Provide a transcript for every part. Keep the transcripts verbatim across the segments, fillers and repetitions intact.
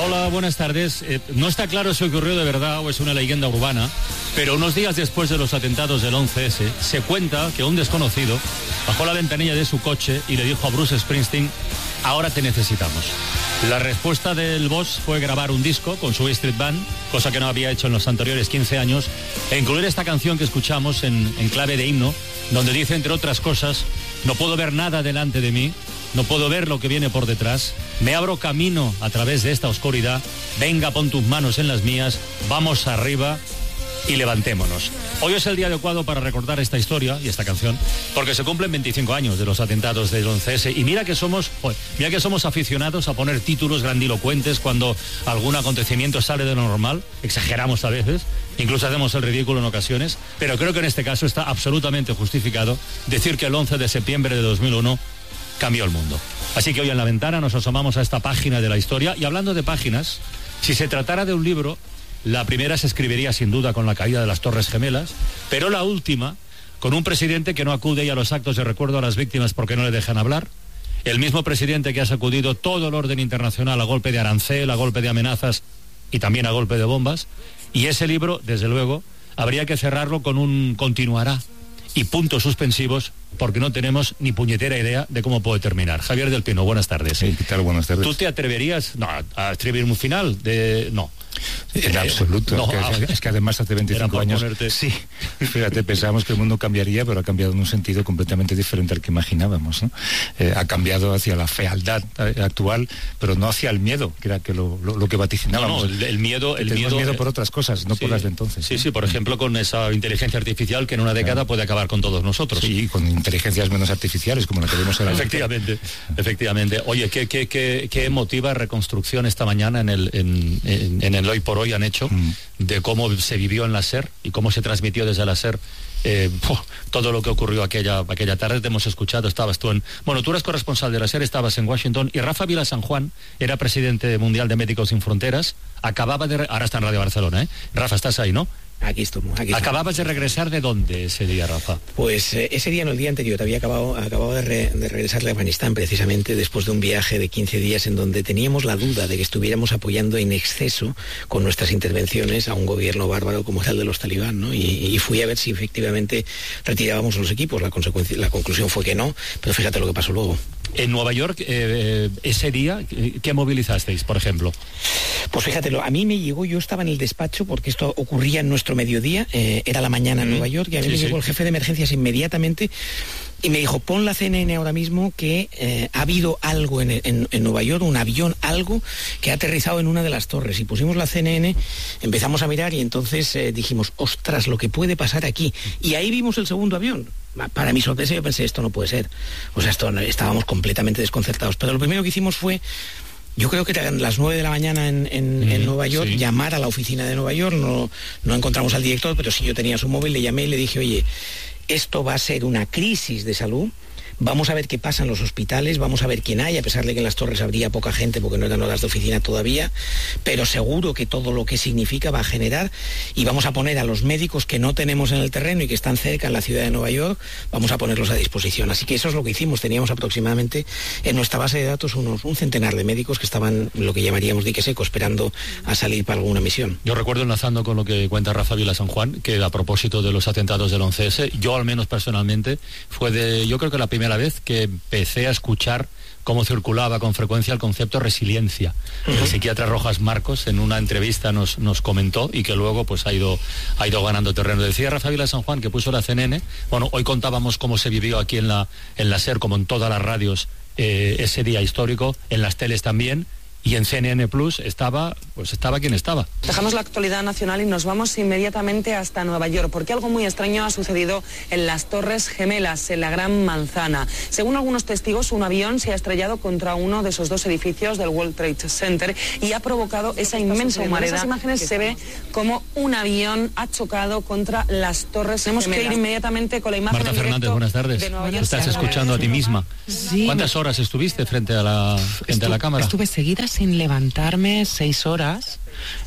Hola, buenas tardes. Eh, no está claro si ocurrió de verdad o es una leyenda urbana, pero unos días después de los atentados del once ese, se cuenta que un desconocido bajó la ventanilla de su coche y le dijo a Bruce Springsteen: ahora te necesitamos. La respuesta del boss fue grabar un disco con su Street Band, cosa que no había hecho en los anteriores quince años, e incluir esta canción que escuchamos en, en clave de himno, donde dice, entre otras cosas: no puedo ver nada delante de mí, no puedo ver lo que viene por detrás, me abro camino a través de esta oscuridad, venga, pon tus manos en las mías, vamos arriba y levantémonos. Hoy es el día adecuado para recordar esta historia y esta canción, porque se cumplen veinticinco años de los atentados del once ese, y mira que somos, pues, mira que somos aficionados a poner títulos grandilocuentes cuando algún acontecimiento sale de lo normal, exageramos a veces, incluso hacemos el ridículo en ocasiones, pero creo que en este caso está absolutamente justificado decir que el once de septiembre de dos mil uno cambió el mundo. Así que hoy en La Ventana nos asomamos a esta página de la historia, y hablando de páginas, si se tratara de un libro, la primera se escribiría sin duda con la caída de las Torres Gemelas, pero la última con un presidente que no acude a los actos de recuerdo a las víctimas porque no le dejan hablar, el mismo presidente que ha sacudido todo el orden internacional a golpe de arancel, a golpe de amenazas y también a golpe de bombas, y ese libro, desde luego, habría que cerrarlo con un continuará y puntos suspensivos, porque no tenemos ni puñetera idea de cómo puede terminar. Javier del Pino, buenas tardes. Sí, ¿qué tal? Buenas tardes. ¿Tú te atreverías no, a escribir un final? De no. En eh, absoluto. No, es, que, es que además hace veinticinco años... Ponerte... Sí, fíjate, pensábamos que el mundo cambiaría, pero ha cambiado en un sentido completamente diferente al que imaginábamos, ¿no? Eh, ha cambiado hacia la fealdad actual, pero no hacia el miedo, que era que lo, lo, lo que vaticinábamos. No, no, el, el miedo... El miedo, miedo eh, por otras cosas, no sí, por las de entonces. Sí, ¿no? sí, por ejemplo, con esa inteligencia artificial que en una década claro. puede acabar con todos nosotros. Sí, y con inteligencias menos artificiales, como la que vemos ahora. Efectivamente, efectivamente. Oye, ¿qué, qué, qué, qué emotiva reconstrucción esta mañana en el, en, en, en el Hoy por Hoy han hecho mm. de cómo se vivió en la SER y cómo se transmitió desde la SER eh, oh, todo lo que ocurrió aquella, aquella tarde. Te hemos escuchado, estabas tú en... Bueno, tú eres corresponsal de la SER, estabas en Washington, y Rafa Vila San Juan era presidente mundial de Médicos Sin Fronteras, acababa de... Ahora está en Radio Barcelona, ¿eh? Rafa, estás ahí, ¿no? Aquí estamos, aquí estamos. ¿Acababas de regresar de dónde ese día, Rafa? Pues eh, ese día, no, el día anterior, había acabado, acabado de, re, de regresar de Afganistán, precisamente después de un viaje de quince días en donde teníamos la duda de que estuviéramos apoyando en exceso con nuestras intervenciones a un gobierno bárbaro como es el de los talibán, ¿no? Y, y fui a ver si efectivamente retirábamos los equipos. La, consecuencia, la conclusión fue que no, pero fíjate lo que pasó luego. En Nueva York, eh, ese día, ¿qué movilizasteis, por ejemplo? Pues fíjate, a mí me llegó, yo estaba en el despacho, porque esto ocurría en nuestro mediodía, eh, era la mañana en mm. Nueva York, y a mí sí, me llegó sí. el jefe de emergencias inmediatamente, y me dijo, pon la C N N ahora mismo que eh, ha habido algo en, en, en Nueva York, un avión, algo que ha aterrizado en una de las torres. Y pusimos la C N N, empezamos a mirar y entonces eh, dijimos, ostras, lo que puede pasar aquí. Y ahí vimos el segundo avión. Para mi sorpresa yo pensé, esto no puede ser. O sea, esto, estábamos completamente desconcertados. Pero lo primero que hicimos fue... Yo creo que eran las nueve de la mañana en, en, mm, en Nueva York, sí. llamar a la oficina de Nueva York, no, no encontramos al director, pero sí yo tenía su móvil, le llamé y le dije, oye, esto va a ser una crisis de salud, vamos a ver qué pasa en los hospitales, vamos a ver quién hay, a pesar de que en las torres habría poca gente porque no eran horas de oficina todavía, pero seguro que todo lo que significa va a generar, y vamos a poner a los médicos que no tenemos en el terreno y que están cerca en la ciudad de Nueva York, vamos a ponerlos a disposición. Así que eso es lo que hicimos. Teníamos aproximadamente en nuestra base de datos unos un centenar de médicos que estaban lo que llamaríamos dique seco, esperando a salir para alguna misión. Yo recuerdo, enlazando con lo que cuenta Rafa Vila San Juan, que a propósito de los atentados del once ese, yo al menos personalmente, fue de, yo creo que la primera la vez que empecé a escuchar cómo circulaba con frecuencia el concepto resiliencia. Uh-huh. El psiquiatra Rojas Marcos en una entrevista nos, nos comentó, y que luego pues ha ido, ha ido ganando terreno. Decía Rafa Vila San Juan, que puso la C N N, bueno, hoy contábamos cómo se vivió aquí en la, en la SER, como en todas las radios, eh, ese día histórico, en las teles también, y en C N N Plus estaba, pues estaba quien estaba. Dejamos la actualidad nacional y nos vamos inmediatamente hasta Nueva York, porque algo muy extraño ha sucedido en las Torres Gemelas, en la Gran Manzana. Según algunos testigos, un avión se ha estrellado contra uno de esos dos edificios del World Trade Center y ha provocado esa inmensa humareda. En esas imágenes se ve como un avión ha chocado contra las Torres Gemelas. Tenemos que ir inmediatamente con la imagen. Marta Fernández, buenas tardes. Estás escuchando a ti misma. Sí. ¿Cuántas horas estuviste frente a la, frente Estu- a la cámara? Estuve seguida sin levantarme seis horas.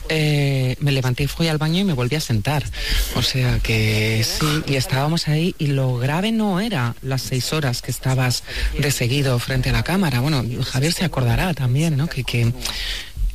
Eh, me levanté y fui al baño y me volví a sentar. O sea que sí, y estábamos ahí, y lo grave no era las seis horas que estabas de seguido frente a la cámara. Bueno, Javier se acordará también, ¿no? Que, que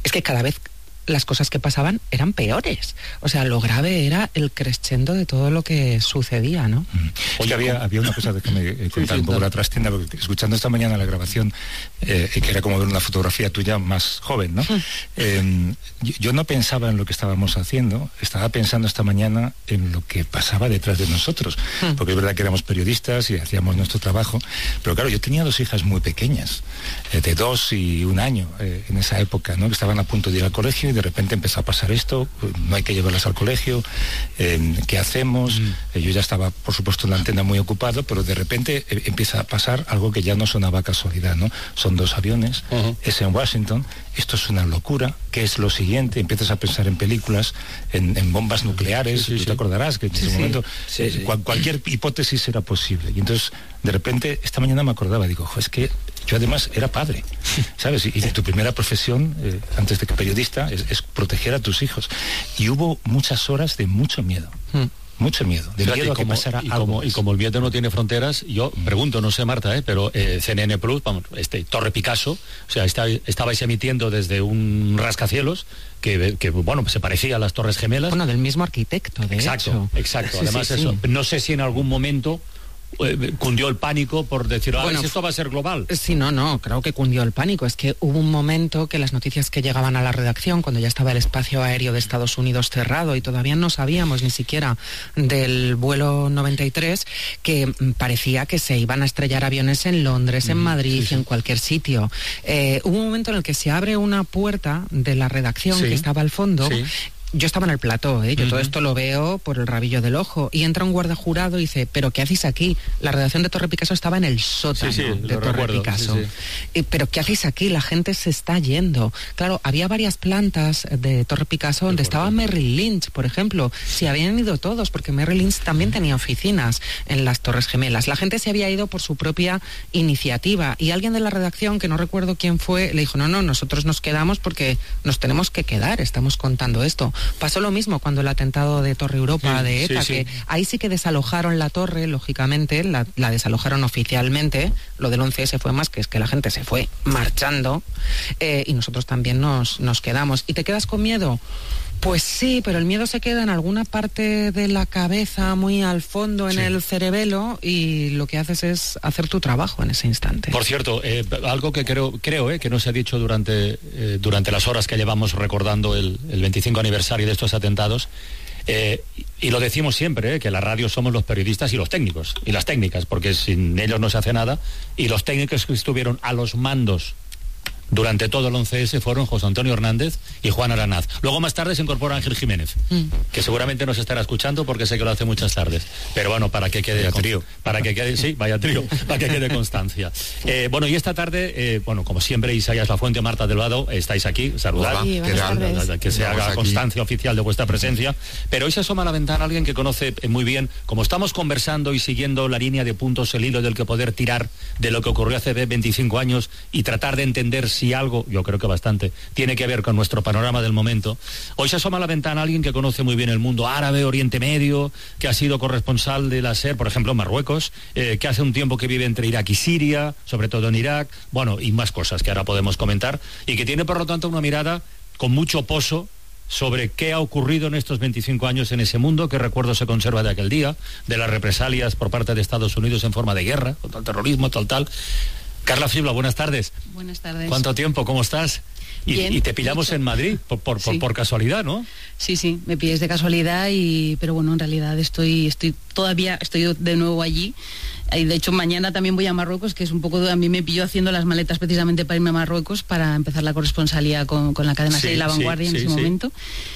es que cada vez las cosas que pasaban eran peores. O sea, lo grave era el crescendo de todo lo que sucedía, ¿no? Mm. Oye, había, había una cosa, déjame eh, contar sí, sí, un poco la trastienda, porque escuchando esta mañana la grabación, eh, que era como ver una fotografía tuya más joven, ¿no? Mm. Eh, yo, yo no pensaba en lo que estábamos haciendo, estaba pensando esta mañana en lo que pasaba detrás de nosotros, mm. porque es verdad que éramos periodistas y hacíamos nuestro trabajo, pero claro, yo tenía dos hijas muy pequeñas, eh, de dos y un año, eh, en esa época, ¿no? Que estaban a punto de ir al colegio, de repente empezó a pasar esto, no hay que llevarlas al colegio, eh, ¿qué hacemos? Mm. Eh, yo ya estaba, por supuesto, en la antena muy ocupado, pero de repente eh, empieza a pasar algo que ya no sonaba casualidad, ¿no? Son dos aviones, uh-huh. es en Washington, esto es una locura, ¿qué es lo siguiente? Empiezas a pensar en películas, en, en bombas nucleares, sí, sí, tú sí. te acordarás que en ese sí, momento sí, sí. Cual, cualquier hipótesis era posible. Y entonces, de repente, esta mañana me acordaba, digo, es que yo además era padre, ¿sabes? Y, y tu primera profesión, eh, antes de que periodista, es, es proteger a tus hijos. Y hubo muchas horas de mucho miedo. Hmm. Mucho miedo, de Fíjate, miedo a como, que pasara y algo como, y como el miedo no tiene fronteras, yo mm. pregunto, no sé Marta, ¿eh? pero eh, C N N Plus, vamos, este, Torre Picasso, o sea, está, estabais emitiendo desde un rascacielos que, que, bueno, se parecía a las Torres Gemelas. Bueno, del mismo arquitecto, de exacto, hecho. Exacto, sí, además sí, eso, sí. no sé si en algún momento Eh, cundió el pánico por decir, ah, bueno, esto va a ser global. Sí, no, no, creo que cundió el pánico. Es que hubo un momento que las noticias que llegaban a la redacción, cuando ya estaba el espacio aéreo de Estados Unidos cerrado y todavía no sabíamos ni siquiera del vuelo noventa y tres, que parecía que se iban a estrellar aviones en Londres, en Madrid, sí, sí. en cualquier sitio. Eh, hubo un momento en el que se abre una puerta de la redacción sí. que estaba al fondo. Sí. Yo estaba en el plató, ¿eh? Yo uh-huh. todo esto lo veo por el rabillo del ojo. Y entra un guarda jurado y dice, ¿pero qué hacéis aquí? La redacción de Torre Picasso estaba en el sótano sí, sí, de Torre recuerdo, Picasso. Sí, sí. Eh, ¿Pero qué hacéis aquí? La gente se está yendo. Claro, había varias plantas de Torre Picasso donde estaba Merrill Lynch, por ejemplo. Se habían ido todos, porque Merrill Lynch también tenía oficinas en las Torres Gemelas. La gente se había ido por su propia iniciativa. Y alguien de la redacción, que no recuerdo quién fue, le dijo, no, no, nosotros nos quedamos porque nos tenemos que quedar, estamos contando esto. Pasó lo mismo cuando el atentado de Torre Europa sí, de ETA, sí, sí. que ahí sí que desalojaron la torre, lógicamente, la, la desalojaron oficialmente. Lo del once ese fue más, que es que la gente se fue marchando eh, y nosotros también nos, nos quedamos. ¿Y te quedas con miedo? Pues sí, pero el miedo se queda en alguna parte de la cabeza, muy al fondo, en sí. el cerebelo, y lo que haces es hacer tu trabajo en ese instante. Por cierto, eh, algo que creo, creo eh, que no se ha dicho durante, eh, durante las horas que llevamos recordando el, el veinticinco aniversario de estos atentados, eh, y lo decimos siempre, eh, que la radio somos los periodistas y los técnicos, y las técnicas, porque sin ellos no se hace nada, y los técnicos que estuvieron a los mandos durante todo el once ese fueron José Antonio Hernández y Juan Aranaz. Luego más tarde se incorpora Ángel Jiménez, mm. que seguramente nos estará escuchando porque sé que lo hace muchas tardes. Pero bueno, para que quede con, trío. Para que quede, sí, vaya trío, para que quede constancia. Eh, bueno, y esta tarde, eh, bueno, como siempre, Isaías Lafuente, Marta del Vado, estáis aquí, saludad, sí, que, que se haga constancia oficial de vuestra presencia. Pero hoy se asoma a la ventana alguien que conoce muy bien, como estamos conversando y siguiendo la línea de puntos, el hilo del que poder tirar de lo que ocurrió hace veinticinco años y tratar de entender si algo, yo creo que bastante, tiene que ver con nuestro panorama del momento. Hoy se asoma a la ventana alguien que conoce muy bien el mundo árabe, Oriente Medio, que ha sido corresponsal de la SER, por ejemplo, en Marruecos, eh, que hace un tiempo que vive entre Irak y Siria, sobre todo en Irak, bueno, y más cosas que ahora podemos comentar, y que tiene, por lo tanto, una mirada con mucho pozo sobre qué ha ocurrido en estos veinticinco años en ese mundo, qué recuerdo se conserva de aquel día, de las represalias por parte de Estados Unidos en forma de guerra, contra el terrorismo, tal, tal. Carla Fibla, buenas tardes. Buenas tardes. ¿Cuánto tiempo? ¿Cómo estás? Y, Bien, y te pillamos mucho. en Madrid, por, por, sí. por, por casualidad, ¿no? Sí, sí, me pilles de casualidad, y pero bueno, en realidad estoy estoy todavía, estoy de nuevo allí. Y de hecho, mañana también voy a Marruecos, que es un poco, a mí me pilló haciendo las maletas precisamente para irme a Marruecos, para empezar la corresponsalía con, con la cadena sí, SER y La Vanguardia sí, en sí, ese sí. momento.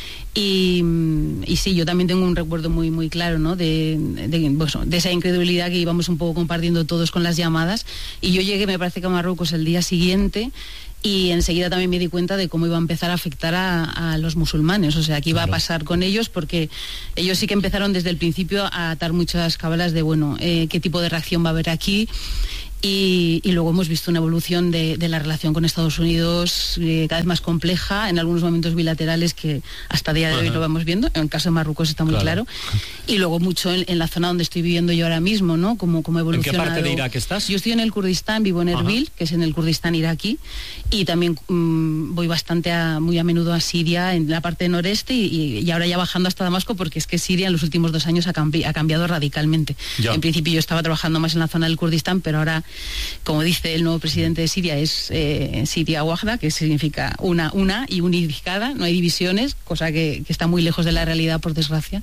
Y, y sí, yo también tengo un recuerdo muy muy claro, ¿no? De, de, bueno, de esa incredulidad que íbamos un poco compartiendo todos con las llamadas. Y yo llegué, me parece que a Marruecos el día siguiente, y enseguida también me di cuenta de cómo iba a empezar a afectar a, a los musulmanes, o sea, qué iba claro. a pasar con ellos, porque ellos sí que empezaron desde el principio a atar muchas cábalas de, bueno, eh, qué tipo de reacción va a haber aquí. Y, y luego hemos visto una evolución de, de la relación con Estados Unidos eh, cada vez más compleja, en algunos momentos bilaterales que hasta día de hoy lo vamos viendo. En el caso de Marruecos está muy claro. claro. Y luego mucho en, en la zona donde estoy viviendo yo ahora mismo, ¿no? Como, como evolucionado. ¿En qué parte de Irak estás? Yo estoy en el Kurdistán, vivo en Erbil, Ajá. que es en el Kurdistán iraquí, y también mmm, voy bastante a, muy a menudo a Siria, en la parte noreste, y, y ahora ya bajando hasta Damasco, porque es que Siria en los últimos dos años ha, cambi ha cambiado radicalmente. Ya. En principio yo estaba trabajando más en la zona del Kurdistán, pero ahora, como dice el nuevo presidente de Siria, es eh, Siria Wahda, que significa una, una y unificada, no hay divisiones, cosa que, que está muy lejos de la realidad, por desgracia.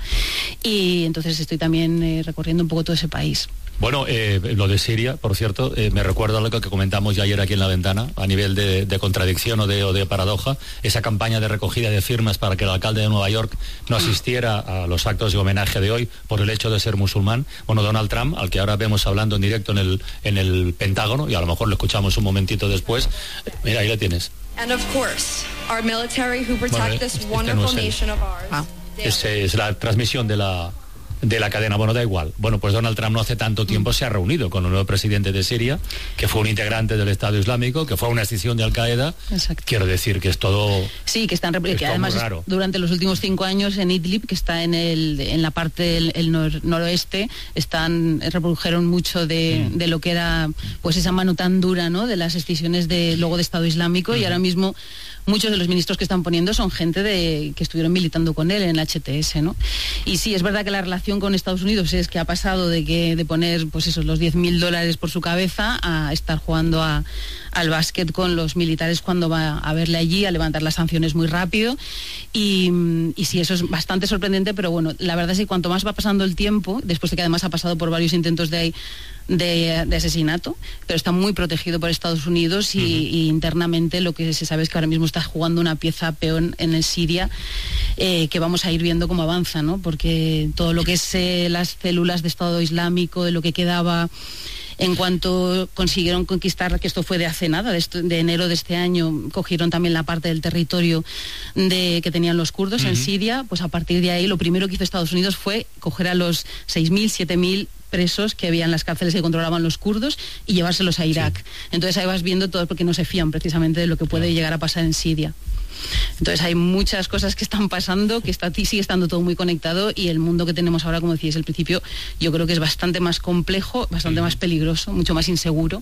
Y entonces estoy también eh, recorriendo un poco todo ese país. Bueno, eh, lo de Siria, por cierto, eh, me recuerda a lo que comentamos ya ayer aquí en La Ventana, a nivel de, de contradicción o de, o de paradoja, esa campaña de recogida de firmas para que el alcalde de Nueva York no asistiera a los actos de homenaje de hoy por el hecho de ser musulmán. Bueno, Donald Trump, al que ahora vemos hablando en directo en el, en el Pentágono, y a lo mejor lo escuchamos un momentito después. Mira, ahí lo tienes. And of course, our military who protect bueno, this este wonderful no es el... nation of ours. Ah. Esa es la transmisión de la de la cadena. Bueno, da igual. Bueno, pues Donald Trump no hace tanto tiempo se ha reunido con el nuevo presidente de Siria, que fue un integrante del Estado Islámico, que fue una escisión de Al-Qaeda. Exacto. Quiero decir que es todo... Sí, que están que además es, durante los últimos cinco años en Idlib, que está en el en la parte del el nor, noroeste, están reprodujeron mucho de, mm. de lo que era pues esa mano tan dura, ¿no? De las escisiones de luego de Estado Islámico, mm. y ahora mismo muchos de los ministros que están poniendo son gente de que estuvieron militando con él en el H T S, ¿no? Y sí, es verdad que la relación con Estados Unidos es que ha pasado de que de poner pues esos los diez mil dólares por su cabeza a estar jugando a, al básquet con los militares cuando va a verle allí, a levantar las sanciones muy rápido. Y, y sí, eso es bastante sorprendente, pero bueno, la verdad es que cuanto más va pasando el tiempo, después de que además ha pasado por varios intentos de De, de asesinato, pero está muy protegido por Estados Unidos y, uh-huh. y internamente lo que se sabe es que ahora mismo está jugando una pieza peón en el Siria, eh, que vamos a ir viendo cómo avanza, ¿no? Porque todo lo que es eh, las células de Estado Islámico, de lo que quedaba en cuanto consiguieron conquistar, que esto fue de hace nada, de, esto, de enero de este año, cogieron también la parte del territorio de, que tenían los kurdos uh-huh. en Siria, pues a partir de ahí lo primero que hizo Estados Unidos fue coger a los seis mil, siete mil presos que había en las cárceles que controlaban los kurdos y llevárselos a Irak. Sí. Entonces ahí vas viendo todo, porque no se fían precisamente de lo que puede claro. llegar a pasar en Siria. Entonces hay muchas cosas que están pasando, que está, sigue estando todo muy conectado, y el mundo que tenemos ahora, como decíais al principio, yo creo que es bastante más complejo, bastante más peligroso, mucho más inseguro,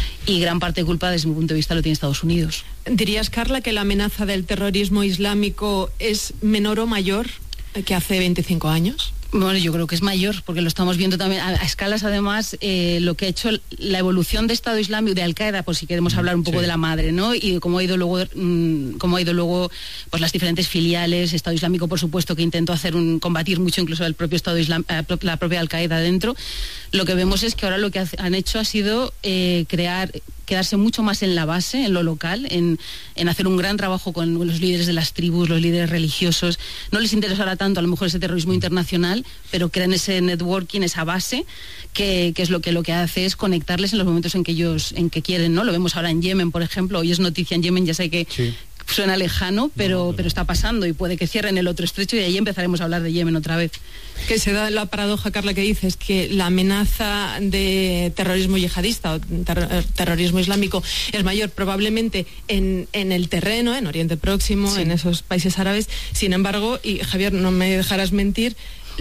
y gran parte de culpa desde mi punto de vista lo tiene Estados Unidos. ¿Dirías, Carla, que la amenaza del terrorismo islámico es menor o mayor que hace veinticinco años? Bueno, yo creo que es mayor, porque lo estamos viendo también a, a escalas, además, eh, lo que ha hecho la evolución de Estado Islámico, de Al-Qaeda, por si queremos hablar un poco sí. de la madre, ¿no? Y cómo ha ido luego, mmm, cómo ha ido luego, pues las diferentes filiales, Estado Islámico, por supuesto, que intentó hacer un, combatir mucho incluso el propio Estado Islámico, la propia Al-Qaeda dentro. Lo que vemos es que ahora lo que han hecho ha sido eh, crear, quedarse mucho más en la base, en lo local, en, en hacer un gran trabajo con los líderes de las tribus, los líderes religiosos. No les interesará tanto a lo mejor ese terrorismo internacional, pero crean ese networking, esa base, que, que es lo que lo que hace es conectarles en los momentos en que ellos en que quieren, ¿no? Lo vemos ahora en Yemen, por ejemplo. Hoy es noticia en Yemen, ya sé que sí. suena lejano, pero, no, pero... pero está pasando, y puede que cierren el otro estrecho y ahí empezaremos a hablar de Yemen otra vez. Que se da la paradoja, Carla, que dices, que la amenaza de terrorismo yihadista o ter terrorismo islámico es mayor probablemente en, en el terreno, en Oriente Próximo, sí. en esos países árabes. Sin embargo, y Javier, no me dejarás mentir,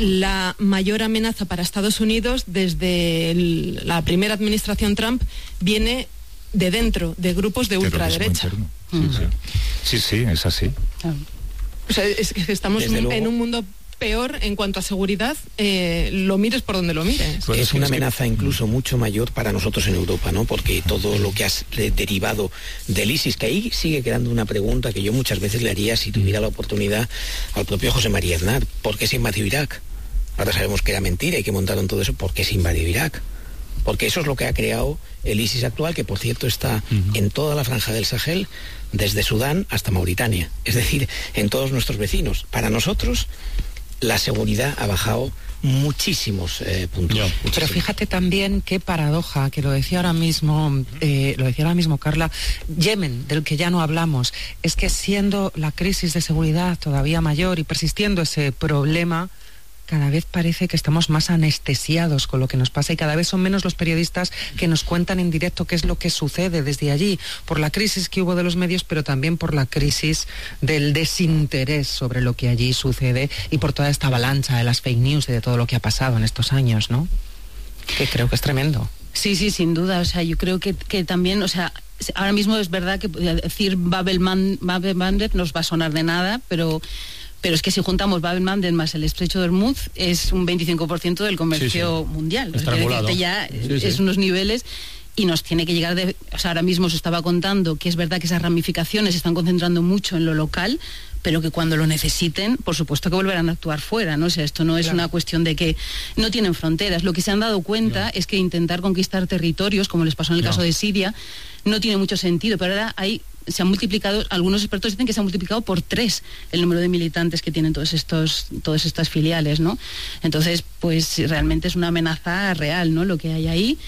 la mayor amenaza para Estados Unidos desde el, la primera administración Trump viene de dentro, de grupos de ultraderecha. Sí, mm. sí. sí, sí, es así. Ah. O sea, es que estamos un, en un mundo peor en cuanto a seguridad, eh, lo mires por donde lo mires. Pues es una amenaza incluso mucho mayor para nosotros en Europa, ¿no? Porque todo lo que has derivado del ISIS, que ahí sigue quedando una pregunta que yo muchas veces le haría si tuviera la oportunidad al propio José María Aznar: ¿por qué se invadió Irak? Ahora sabemos que era mentira y que montaron todo eso. ¿Por qué se invadió Irak? Porque eso es lo que ha creado el ISIS actual, que por cierto está uh-huh. en toda la franja del Sahel, desde Sudán hasta Mauritania, es decir, en todos nuestros vecinos. Para nosotros la seguridad ha bajado muchísimos eh, puntos. Yeah. Muchísimos. Pero fíjate también qué paradoja, que lo decía ahora mismo, eh, lo decía ahora mismo Carla, Yemen, del que ya no hablamos, es que siendo la crisis de seguridad todavía mayor y persistiendo ese problema, cada vez parece que estamos más anestesiados con lo que nos pasa y cada vez son menos los periodistas que nos cuentan en directo qué es lo que sucede desde allí, por la crisis que hubo de los medios, pero también por la crisis del desinterés sobre lo que allí sucede y por toda esta avalancha de las fake news y de todo lo que ha pasado en estos años, ¿no? Que creo que es tremendo. Sí, sí, sin duda. O sea, yo creo que, que también, o sea, ahora mismo es verdad que decir Babel-Mandeb nos va a sonar de nada, pero... Pero es que si juntamos Babel-Mandeb más el estrecho de Hormuz, es un veinticinco por ciento del comercio sí, sí. mundial. Estrangulado. O sea, ya sí, es sí. unos niveles y nos tiene que llegar de... O sea, ahora mismo se estaba contando que es verdad que esas ramificaciones se están concentrando mucho en lo local, pero que cuando lo necesiten, por supuesto que volverán a actuar fuera, ¿no? O sea, esto no es claro. una cuestión de que no tienen fronteras. Lo que se han dado cuenta no. es que intentar conquistar territorios, como les pasó en el no. caso de Siria, no tiene mucho sentido, pero ahora hay... se han multiplicado, algunos expertos dicen que se ha multiplicado por tres el número de militantes que tienen todos estos, todas estas filiales, ¿no? Entonces, pues realmente es una amenaza real, ¿no? Lo que hay ahí.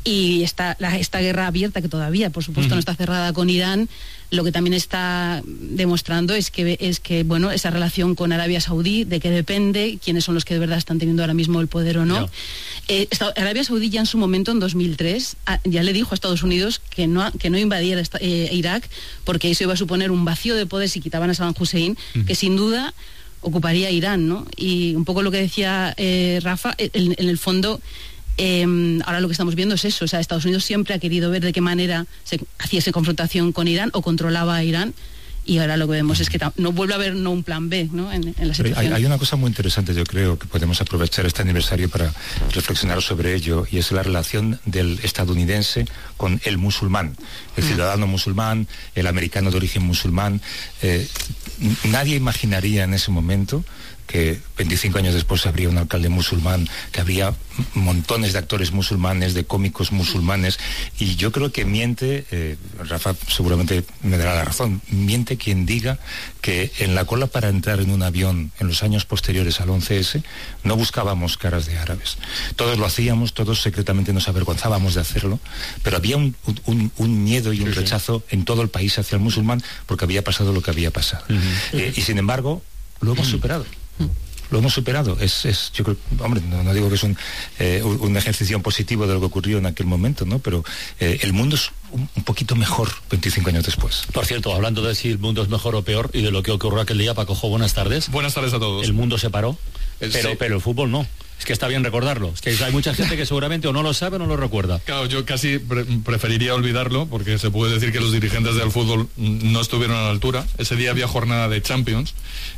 Y esta, la, esta guerra abierta, que todavía, por supuesto, uh-huh. no está cerrada con Irán, lo que también está demostrando es que, es que, bueno, esa relación con Arabia Saudí, de qué depende, quiénes son los que de verdad están teniendo ahora mismo el poder o no. Yeah. Eh, Arabia Saudí ya en su momento, en dos mil tres, a, ya le dijo a Estados Unidos que no, que no invadiera esta, eh, Irak, porque eso iba a suponer un vacío de poder si quitaban a Saddam Hussein, uh-huh. que sin duda ocuparía Irán, ¿no? Y un poco lo que decía eh, Rafa, en, en el fondo... Eh, ahora lo que estamos viendo es eso, o sea, Estados Unidos siempre ha querido ver de qué manera se hacía esa confrontación con Irán o controlaba a Irán, y ahora lo que vemos es que no vuelve a haber no un plan B, ¿no? en, en la situación. Hay, hay una cosa muy interesante, yo creo, que podemos aprovechar este aniversario para reflexionar sobre ello, y es la relación del estadounidense con el musulmán, el ciudadano musulmán, el americano de origen musulmán. Eh, nadie imaginaría en ese momento que veinticinco años después habría un alcalde musulmán, que habría montones de actores musulmanes, de cómicos musulmanes, y yo creo que miente, eh, Rafa seguramente me dará la razón, miente quien diga que en la cola para entrar en un avión en los años posteriores al once ese no buscábamos caras de árabes. Todos lo hacíamos, todos secretamente nos avergonzábamos de hacerlo, pero había un, un, un miedo y un sí, rechazo sí. en todo el país hacia el musulmán porque había pasado lo que había pasado. Uh-huh. Eh, y sin embargo, lo hemos uh-huh. superado. Lo hemos superado. Es, es, yo creo, hombre, no, no digo que es un, eh, un ejercicio positivo de lo que ocurrió en aquel momento, ¿no? Pero eh, el mundo es un, un poquito mejor veinticinco años después. Por cierto, hablando de si el mundo es mejor o peor y de lo que ocurrió aquel día, Paco, buenas tardes. Buenas tardes a todos. El mundo se paró, el, pero, sí. pero el fútbol no. Es que está bien recordarlo. Es que hay mucha gente que seguramente o no lo sabe o no lo recuerda. Claro, yo casi pre- preferiría olvidarlo, porque se puede decir que los dirigentes del fútbol no estuvieron a la altura. Ese día había jornada de Champions.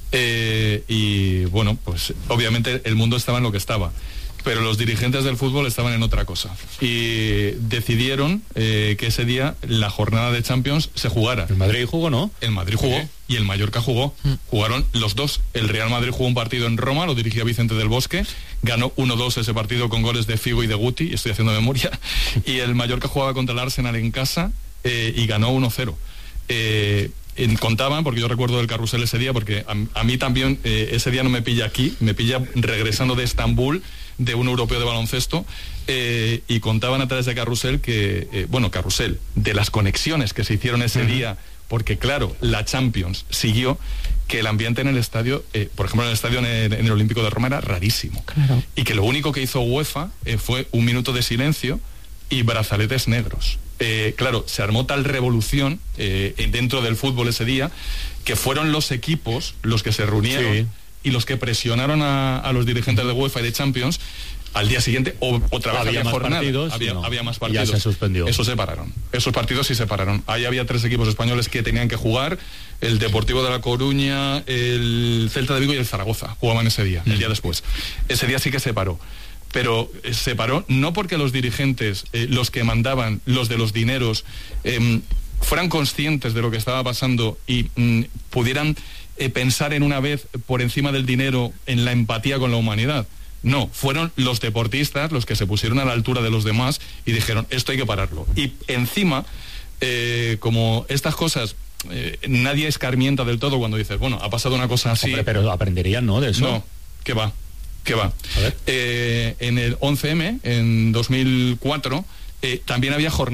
Eh, y bueno, pues obviamente el mundo estaba en lo que estaba, pero los dirigentes del fútbol estaban en otra cosa y decidieron eh, que ese día la jornada de Champions se jugara. ¿El Madrid jugó, no? El Madrid jugó ¿Sí? y el Mallorca jugó. Mm. Jugaron los dos. El Real Madrid jugó un partido en Roma, lo dirigía Vicente del Bosque, ganó uno dos ese partido con goles de Figo y de Guti, estoy haciendo memoria, y el Mallorca jugaba contra el Arsenal en casa eh, y ganó uno cero. Eh, En, contaban, porque yo recuerdo el carrusel ese día, porque a, a mí también eh, ese día no me pilla aquí, me pilla regresando de Estambul, de un europeo de baloncesto, eh, y contaban a través de carrusel que, eh, bueno, carrusel, de las conexiones que se hicieron ese uh-huh. día, porque claro, la Champions siguió, que el ambiente en el estadio, eh, por ejemplo en el estadio en el, en el Olímpico de Roma era rarísimo, claro. y que lo único que hizo UEFA eh, fue un minuto de silencio y brazaletes negros. Eh, claro, se armó tal revolución eh, dentro del fútbol ese día, que fueron los equipos los que se reunieron sí. y los que presionaron a, a los dirigentes de UEFA y de Champions. Al día siguiente, o, otra vez había, había más jornada, partidos, había, no. había más partidos. Ya se suspendió. Eso se pararon. Esos partidos sí se pararon. Ahí había tres equipos españoles que tenían que jugar: el Deportivo de La Coruña, el Celta de Vigo y el Zaragoza. Jugaban ese día, mm. el día después. Ese día sí que se paró. Pero eh, se paró no porque los dirigentes, eh, los que mandaban, los de los dineros, eh, fueran conscientes de lo que estaba pasando y mm, pudieran eh, pensar en una vez por encima del dinero en la empatía con la humanidad. No, fueron los deportistas los que se pusieron a la altura de los demás y dijeron, esto hay que pararlo. Y encima, eh, como estas cosas, eh, nadie escarmienta del todo cuando dices, bueno, ha pasado una cosa así. Hombre, pero aprenderían, ¿no? De eso. No, ¿qué va? ¿Qué va? A ver. Eh, en el once eme, en dos mil cuatro, eh, también había jornada.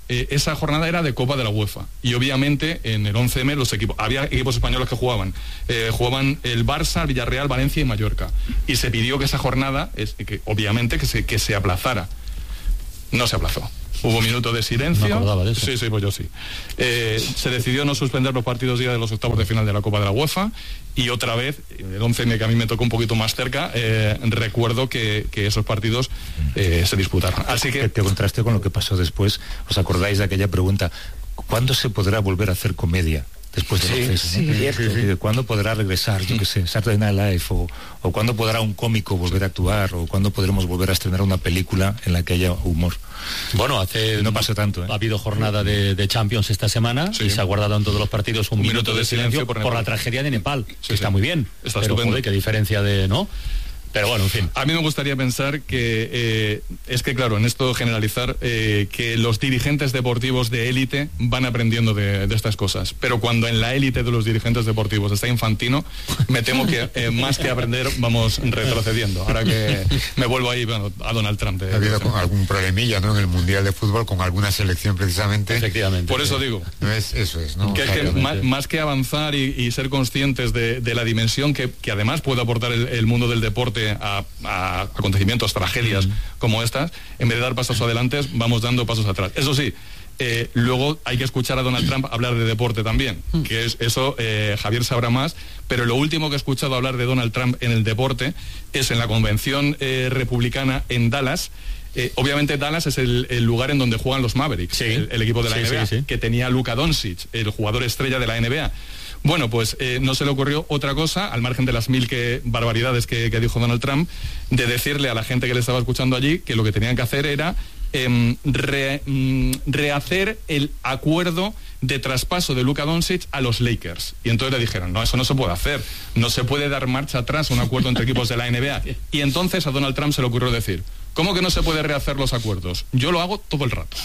eh, esa jornada era de Copa de la UEFA. Y obviamente en el once eme los equipos, había equipos españoles que jugaban. Eh, jugaban el Barça, el Villarreal, Valencia y Mallorca. Y se pidió que esa jornada, es, que obviamente, que se, que se aplazara. No se aplazó. Hubo minuto de silencio. No acordaba de eso. Sí, sí, pues yo sí. Eh, se decidió no suspender los partidos ya de los octavos de final de la Copa de la UEFA. Y otra vez, el once eme, que a mí me tocó un poquito más cerca, eh, recuerdo que, que esos partidos eh, se disputaron. Así que... Te contraste con lo que pasó después. ¿Os acordáis de aquella pregunta? ¿Cuándo se podrá volver a hacer comedia? Después de sí, proceso, sí, ¿no? cierto. Sí, sí. ¿Cuándo podrá regresar, yo qué sé, Saturday Night Live? O, o cuándo podrá un cómico volver a actuar? O cuándo podremos volver a estrenar una película en la que haya humor. Bueno, hace no pasó tanto, ¿eh? Ha habido jornada de, de Champions esta semana, sí, y se ha guardado en todos los partidos un, un minuto, minuto de silencio, silencio por, por la tragedia de Nepal, sí, que sí, está muy bien. Está pero, estupendo. Joder, qué diferencia de, ¿no? Pero bueno, en fin. A mí me gustaría pensar que eh, es que, claro, en esto generalizar, eh, que los dirigentes deportivos de élite van aprendiendo de, de estas cosas. Pero cuando en la élite de los dirigentes deportivos está Infantino, me temo que eh, más que aprender vamos retrocediendo. Ahora que me vuelvo ahí, bueno, a Donald Trump. De, ha habido con algún problemilla, ¿no? En el Mundial de Fútbol con alguna selección precisamente. Efectivamente. Por eso digo. No es, eso es, ¿no? Que es que más, más que avanzar y, y ser conscientes de, de la dimensión que, que además puede aportar el, el mundo del deporte A, a acontecimientos, tragedias mm. como estas, en vez de dar pasos adelante, vamos dando pasos atrás. Eso sí, eh, luego hay que escuchar a Donald Trump hablar de deporte también, mm. que es eso, eh, Javier sabrá más, pero lo último que he escuchado hablar de Donald Trump en el deporte es en la convención eh, republicana en Dallas. Eh, obviamente Dallas es el, el lugar en donde juegan los Mavericks, sí. el, el equipo de la sí, N B A, sí, sí. que tenía a Luka Doncic, el jugador estrella de la N B A. Bueno, pues eh, no se le ocurrió otra cosa, al margen de las mil que, barbaridades que, que dijo Donald Trump, de decirle a la gente que le estaba escuchando allí que lo que tenían que hacer era eh, re, mm, rehacer el acuerdo de traspaso de Luka Doncic a los Lakers. Y entonces le dijeron, no, eso no se puede hacer, no se puede dar marcha atrás a un acuerdo entre equipos de la N B A. Y entonces a Donald Trump se le ocurrió decir, ¿cómo que no se puede rehacer los acuerdos? Yo lo hago todo el rato.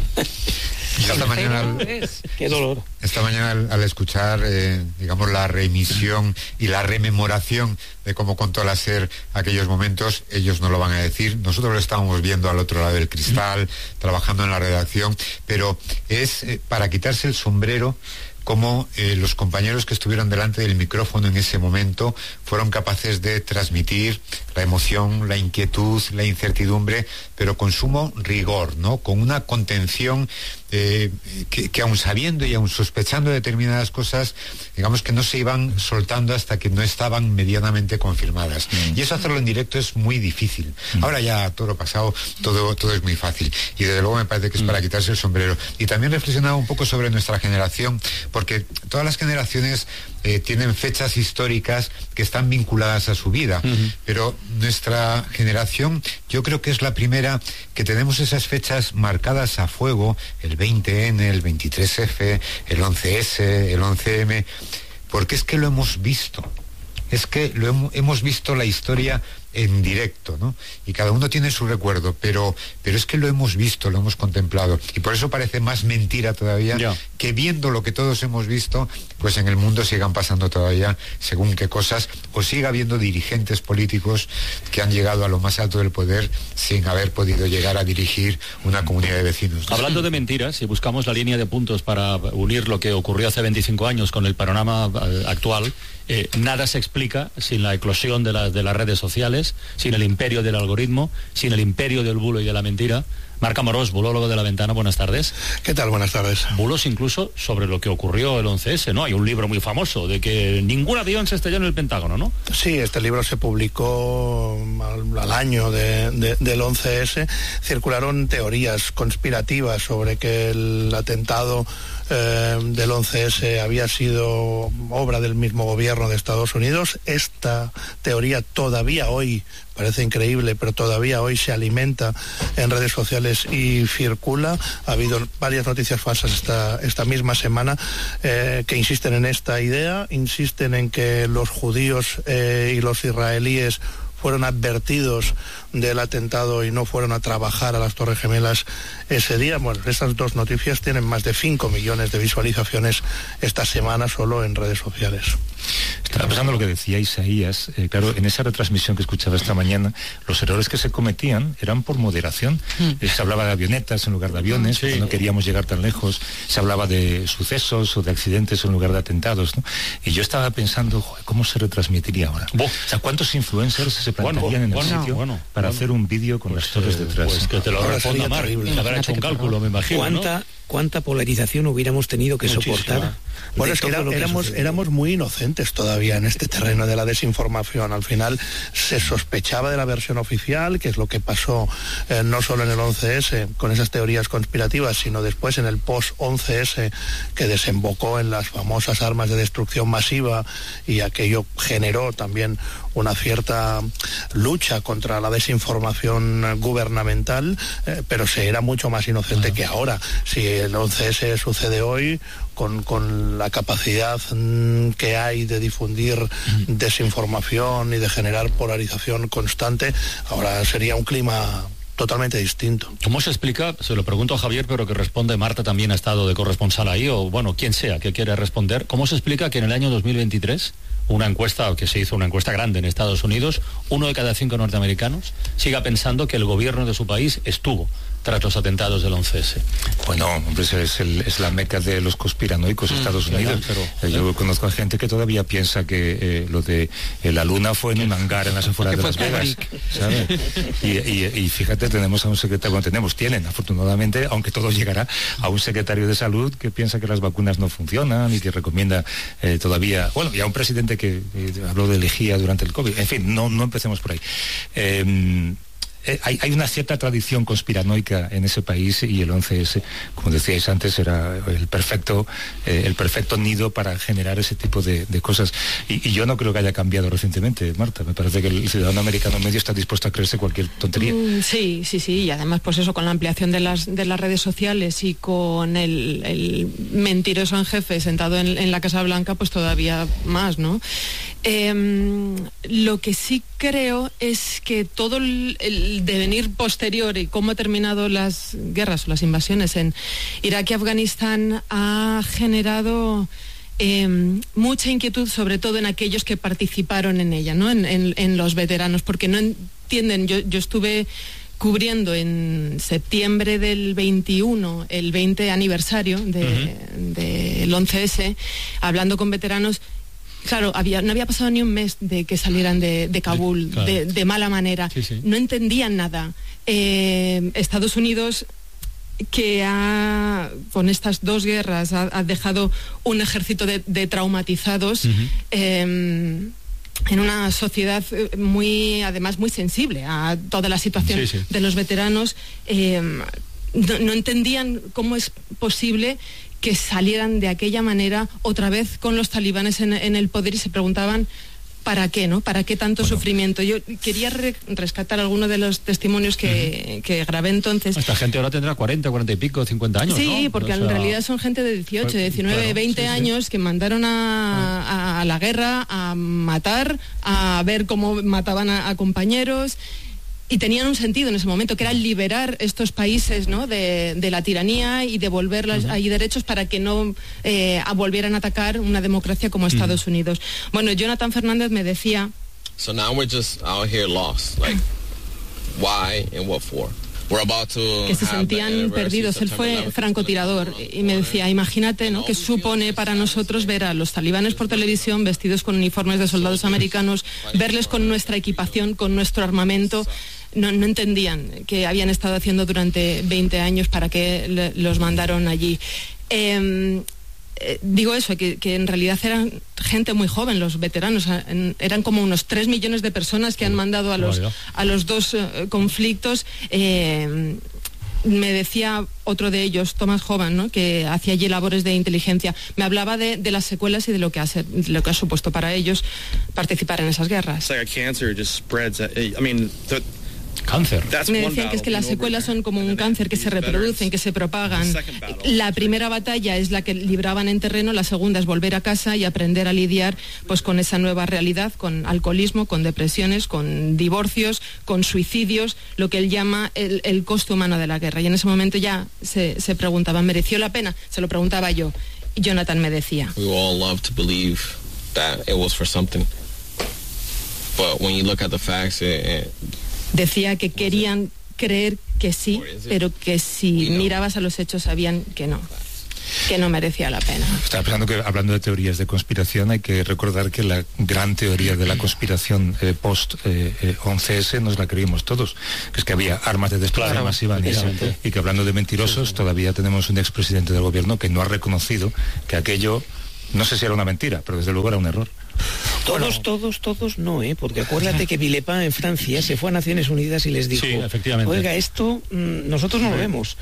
Esta mañana, al, qué dolor. Esta mañana al, al escuchar, eh, digamos, la reemisión y la rememoración de cómo contó la SER aquellos momentos, ellos no lo van a decir, nosotros lo estábamos viendo al otro lado del cristal, trabajando en la redacción, pero es eh, para quitarse el sombrero cómo eh, los compañeros que estuvieron delante del micrófono en ese momento fueron capaces de transmitir la emoción, la inquietud, la incertidumbre, pero con sumo rigor, ¿no? Con una contención eh, que, que aun sabiendo y aun sospechando determinadas cosas, digamos que no se iban soltando hasta que no estaban medianamente confirmadas. Mm. Y eso hacerlo en directo es muy difícil. Mm. Ahora ya todo lo pasado, todo, todo es muy fácil. Y desde luego me parece que es mm. para quitarse el sombrero. Y también reflexionaba un poco sobre nuestra generación, porque todas las generaciones eh, tienen fechas históricas que están vinculadas a su vida, uh-huh. pero nuestra generación yo creo que es la primera que tenemos esas fechas marcadas a fuego, el veinte ene, el veintitrés efe, el once ese, el once eme, porque es que lo hemos visto, es que lo hemos, hemos visto la historia en directo, ¿no? Y cada uno tiene su recuerdo, pero, pero es que lo hemos visto, lo hemos contemplado, y por eso parece más mentira todavía yeah. que viendo lo que todos hemos visto, pues en el mundo sigan pasando todavía según qué cosas, o siga habiendo dirigentes políticos que han llegado a lo más alto del poder sin haber podido llegar a dirigir una comunidad de vecinos, ¿no? Hablando de mentiras, si buscamos la línea de puntos para unir lo que ocurrió hace veinticinco años con el panorama eh, actual, eh, nada se explica sin la eclosión de, la, de las redes sociales, sin el imperio del algoritmo, sin el imperio del bulo y de la mentira. Marc Amorós, bulólogo de La Ventana, buenas tardes. ¿Qué tal? Buenas tardes. Bulos incluso sobre lo que ocurrió el once ese, ¿no? Hay un libro muy famoso de que ningún avión se estrelló en el Pentágono, ¿no? Sí, este libro se publicó al, al año de, de, del once ese. Circularon teorías conspirativas sobre que el atentado eh, del once ese había sido obra del mismo gobierno de Estados Unidos. Esta teoría todavía hoy parece increíble, pero todavía hoy se alimenta en redes sociales y circula. Ha habido varias noticias falsas esta, esta misma semana eh, que insisten en esta idea, insisten en que los judíos eh, y los israelíes fueron advertidos del atentado y no fueron a trabajar a las Torres Gemelas ese día. Bueno, estas dos noticias tienen más de cinco millones de visualizaciones esta semana solo en redes sociales. Estaba pensando lo que decía Isaías, eh, claro, en esa retransmisión que escuchaba esta mañana, los errores que se cometían eran por moderación. Mm. Eh, se hablaba de avionetas en lugar de aviones, sí. porque no queríamos llegar tan lejos. Se hablaba de sucesos o de accidentes en lugar de atentados, ¿no? Y yo estaba pensando, joder, ¿cómo se retransmitiría ahora? Bo. O sea, ¿cuántos influencers se plantarían bueno, en el bueno, sitio bueno, para bueno. hacer un vídeo con pues, las torres detrás? Pues que te lo ahora responda Marc, habrá hecho un cálculo, me imagino, ¿Cuánta, ¿no? ¿Cuánta polarización hubiéramos tenido que Muchísima. soportar? Bueno, es que, era, que éramos, éramos muy inocentes todavía en este terreno de la desinformación. Al final se sospechaba de la versión oficial, que es lo que pasó eh, no solo en el once ese, con esas teorías conspirativas, sino después en el post once ese, que desembocó en las famosas armas de destrucción masiva, y aquello generó también una cierta lucha contra la desinformación gubernamental, eh, pero se era mucho más inocente ah. que ahora. Si el once ese sucede hoy, con, con la capacidad mm, que hay de difundir mm. desinformación y de generar polarización constante, ahora sería un clima totalmente distinto. ¿Cómo se explica? Se lo pregunto a Javier, pero que responde. Marta también ha estado de corresponsal ahí, o bueno, quien sea que quiera responder. ¿Cómo se explica que en el año dos mil veintitrés, una encuesta, que se hizo una encuesta grande en Estados Unidos, uno de cada cinco norteamericanos siga pensando que el gobierno de su país estuvo tras los atentados del once ese? Bueno, hombre, es, el, es la meca de los conspiranoicos, mm, Estados Unidos. Pero, eh, yo conozco a gente que todavía piensa que eh, lo de eh, la luna fue en un hangar en las afueras de Las Vegas, ¿sabes? Y, y, y fíjate, tenemos a un secretario, bueno, tenemos, tienen, afortunadamente, aunque todo llegará, a un secretario de salud que piensa que las vacunas no funcionan y que recomienda eh, todavía, bueno, y a un presidente que eh, habló de lejía durante el COVID. En fin, no, no empecemos por ahí. Eh, Eh, hay, hay una cierta tradición conspiranoica en ese país, y el once ese, como decíais antes, era el perfecto eh, el perfecto nido para generar ese tipo de, de cosas, y, y yo no creo que haya cambiado recientemente, Marta. Me parece que el ciudadano americano medio está dispuesto a creerse cualquier tontería. Mm, sí, sí, sí, y además pues eso, con la ampliación de las de las redes sociales y con el, el mentiroso en jefe sentado en, en la Casa Blanca, pues todavía más, ¿no? Eh, lo que sí creo es que todo el, el devenir posterior y cómo ha terminado las guerras o las invasiones en Irak y Afganistán ha generado eh, mucha inquietud, sobre todo en aquellos que participaron en ella, ¿no? En, en, en los veteranos, porque no entienden. Yo, yo estuve cubriendo en septiembre del veintiuno el veinte aniversario de, uh-huh. del once ese, hablando con veteranos. Claro, había, no había pasado ni un mes de que salieran de, de Kabul, claro. de, de mala manera. Sí, sí. No entendían nada. Eh, Estados Unidos, que ha, con estas dos guerras, ha, ha dejado un ejército de, de traumatizados, uh-huh. eh, en una sociedad muy, además, muy sensible a toda la situación sí, sí. de los veteranos. Eh, no, no entendían cómo es posible que salieran de aquella manera otra vez con los talibanes en, en el poder, y se preguntaban ¿para qué, no? ¿Para qué tanto bueno. sufrimiento? Yo quería re rescatar algunos de los testimonios que, uh-huh. que grabé entonces. Esta gente ahora tendrá cuarenta, cuarenta y pico, cincuenta años, sí, ¿no? porque o sea... en realidad son gente de dieciocho, diecinueve, claro, veinte sí, años sí. que mandaron a, a, a la guerra a matar, a ver cómo mataban a, a compañeros. Y tenían un sentido en ese momento, que era liberar estos países, ¿no? de, de la tiranía y devolverles uh-huh. ahí derechos para que no eh, volvieran a atacar una democracia como Estados uh-huh. Unidos. Bueno, Jonathan Fernández me decía... So now we're just out here lost, like, why and what for? We're about to que se sentían perdidos. Él fue francotirador y me decía, imagínate, ¿no? qué supone para nosotros ver a los talibanes por televisión vestidos con uniformes de soldados americanos, verles con nuestra equipación, con nuestro armamento. No, no entendían qué habían estado haciendo durante veinte años, para qué le, los mandaron allí. Eh, eh, digo eso, que, que en realidad eran gente muy joven, los veteranos. En, eran como unos tres millones de personas que han mandado a los, a los dos eh, conflictos. Eh, me decía otro de ellos, Thomas Hovan, ¿no? que hacía allí labores de inteligencia, me hablaba de, de las secuelas y de lo que ha, ser, de lo que ha supuesto para ellos participar en esas guerras. Cáncer. Me decían que es que las secuelas son como un cáncer, que se reproducen, que se propagan. La primera batalla es la que libraban en terreno, la segunda es volver a casa y aprender a lidiar pues con esa nueva realidad, con alcoholismo, con depresiones, con divorcios, con suicidios, lo que él llama el, el costo humano de la guerra. Y en ese momento ya se, se preguntaba, ¿mereció la pena? Se lo preguntaba yo. Y Jonathan me decía. We all love to believe that it was for something. But when you look at the facts, it, it, decía que querían creer que sí, pero que si mirabas a los hechos sabían que no, que no merecía la pena. Estaba pensando que, hablando de teorías de conspiración, hay que recordar que la gran teoría de la conspiración eh, post eh, eh, once ese nos la creímos todos, que es que había armas de destrucción claro, masiva en Irak, y que, hablando de mentirosos, sí, sí. todavía tenemos un expresidente del gobierno que no ha reconocido que aquello, no sé si era una mentira, pero desde luego era un error. Todos, bueno. todos, todos no, ¿eh? Porque acuérdate que Villepin en Francia se fue a Naciones Unidas y les dijo, sí, efectivamente. oiga, esto mmm, nosotros no sí. lo vemos.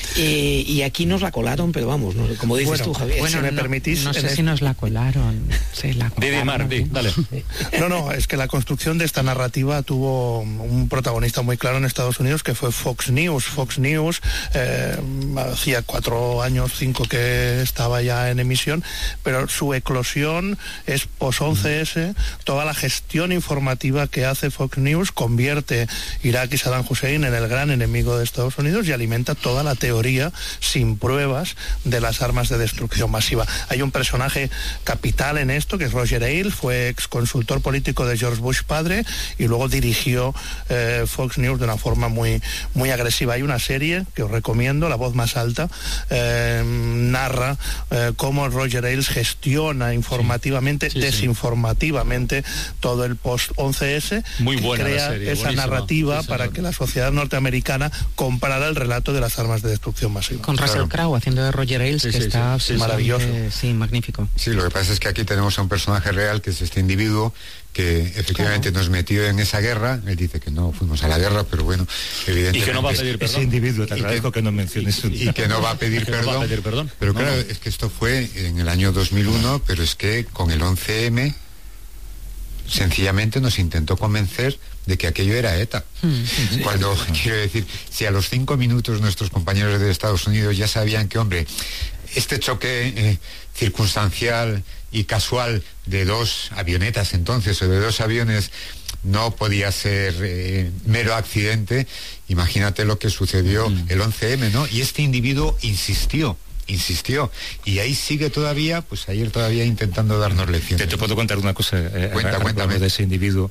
Eh, y aquí nos la colaron, pero vamos, no, como dices bueno, tú, Javier. Bueno, si me no, permitís... No sé si nos la colaron. Sí, la colaron. Didi Mar, di, dale. No, no, es que la construcción de esta narrativa tuvo un protagonista muy claro en Estados Unidos, que fue Fox News. Fox News eh, hacía cuatro años, cinco que estaba ya en emisión, pero su eclosión es pos once ese, toda la gestión informativa que hace Fox News convierte Irak y Saddam Hussein en el gran enemigo de Estados Unidos y alimenta toda la teoría sin pruebas de las armas de destrucción masiva. Hay un personaje capital en esto, que es Roger Ailes, fue ex consultor político de George Bush padre y luego dirigió eh, Fox News de una forma muy, muy agresiva. Hay una serie que os recomiendo, La Voz Más Alta, eh, narra eh, cómo Roger Ailes gestiona informativamente, sí, sí, desinformativamente sí. todo el post once ese, muy buena crea la serie, esa buenísima. narrativa sí, para que la sociedad norteamericana comprara el relato de las armas de destrucción masiva. Con Russell claro. Crowe haciendo de Roger Ailes, sí, que sí, está sí, sí, maravilloso. Sí, magnífico. Sí, lo que pasa es que aquí tenemos a un personaje real, que es este individuo que efectivamente claro. nos metió en esa guerra. Él dice que no fuimos a la guerra, pero bueno, evidentemente... Y que no va a pedir perdón. Ese individuo, te agradezco que, que no menciones su... Y que no va a pedir, perdón, no va a pedir perdón. Pero no, claro, no. es que esto fue en el año dos mil uno, pero es que con el once eme sencillamente nos intentó convencer de que aquello era ETA. Sí, Cuando, sí. quiero decir, si a los cinco minutos nuestros compañeros de Estados Unidos ya sabían que, hombre, este choque eh, circunstancial y casual de dos avionetas entonces, o de dos aviones, no podía ser eh, mero accidente, imagínate lo que sucedió mm. el once eme, ¿no? Y este individuo insistió, insistió, y ahí sigue todavía, pues ayer todavía intentando darnos lecciones. Te, te puedo contar una cosa, eh, Cuenta, cuéntame. de ese individuo.